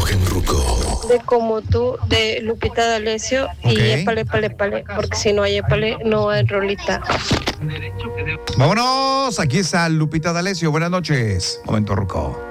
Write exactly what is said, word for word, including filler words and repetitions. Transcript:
Imagen Ruco. De Como Tú, de Lupita D'Alessio. Ok. Y épale, épale, épale, porque si no hay épale, no hay rolita. Vámonos, aquí está Lupita D'Alessio. Buenas noches. Momento Ruco.